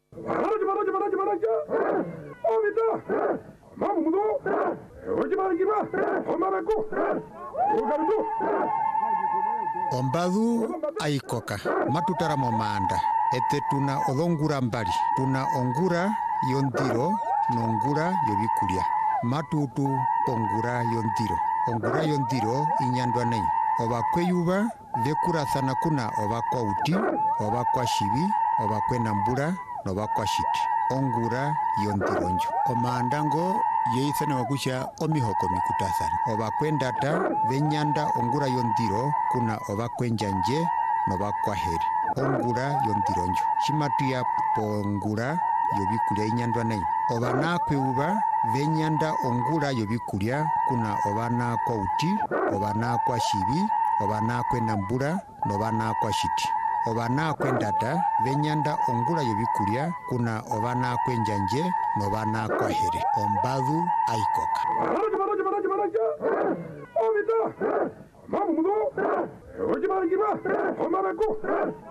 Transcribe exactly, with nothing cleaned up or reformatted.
말하지 말하지 말하지 말하지. 어미다. 마무도. 오지 말기마. 엄마라고. 오가르도. Ombadu aikoka matutara momanda ete tuna odongura mbali tuna ongura yondiro nongura yobikulia matutu ongura yondiro ongura yondiro inyandwa nei oba kweyuba vekura sana kuna oba kwa uti oba kwa shibi oba kwena mbura noba kwa shiti ongura yondironjo omandango yeisana wakusha omihoko mikutasana oba kwendata venyanda ongura yondiro kuna oba kwenjanje noba kwa heri ongura yondironjo shimatuya pongura yobikulia inyandwa nei oba nakweuba venyanda ongura yobikulia kuna oba na kwa uti oba na kwa shibi oba na kwena mbura noba na kwa shiti oba na kwendata venyanda ongura yobikulia kuna oba na kwenjanje noba na kwa here ombadu aikoka 말하지 말하지 말하지 말하지. 어미다. 마무도. 오지 말기마. 엄마라고.